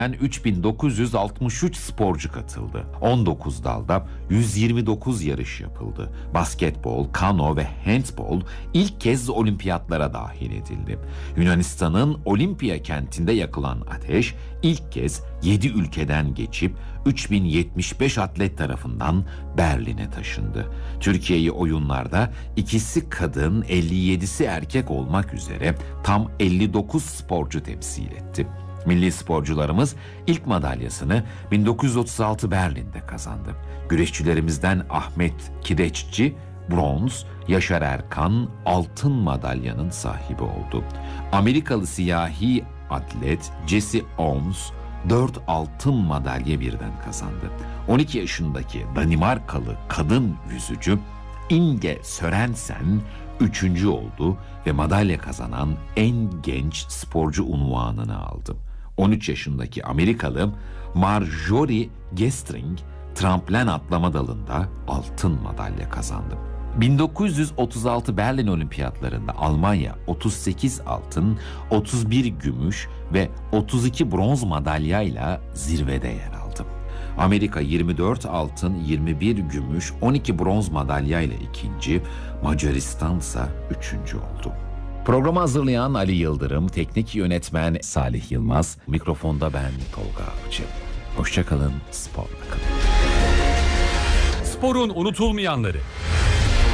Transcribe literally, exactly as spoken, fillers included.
üç bin dokuz yüz altmış üç sporcu katıldı. on dokuz dalda yüz yirmi dokuz yarış yapıldı. Basketbol, kano ve handbol ilk kez olimpiyatlara dahil edildi. Yunanistan'ın Olimpiya kentinde yakılan ateş ilk kez yedi ülkeden geçip üç bin yetmiş beş atlet tarafından Berlin'e taşındı. Türkiye'yi oyunlarda ikisi kadın, elli yedisi erkek olmak üzere tam elli dokuz sporcu temsil etti. Milli sporcularımız ilk madalyasını bin dokuz yüz otuz altı Berlin'de kazandı. Güreşçilerimizden Ahmet Kireççi bronz, Yaşar Erkan altın madalyanın sahibi oldu. Amerikalı siyahi atlet Jesse Owens dört altın madalya birden kazandı. on iki yaşındaki Danimarkalı kadın yüzücü Inge Sørensen üçüncü oldu ve madalya kazanan en genç sporcu unvanını aldı. on üç yaşındaki Amerikalı Marjorie Gestring tramplen atlama dalında altın madalya kazandı. bin dokuz yüz otuz altı Berlin Olimpiyatlarında Almanya otuz sekiz altın, otuz bir gümüş ve otuz iki bronz madalyayla zirvede yer aldı. Amerika yirmi dört altın, yirmi bir gümüş, on iki bronz madalyayla ikinci, Macaristan ise üçüncü oldu. Programı hazırlayan Ali Yıldırım, teknik yönetmen Salih Yılmaz, mikrofonda ben Tolga Avcı. Hoşça kalın, sporla kalın. Sporun unutulmayanları.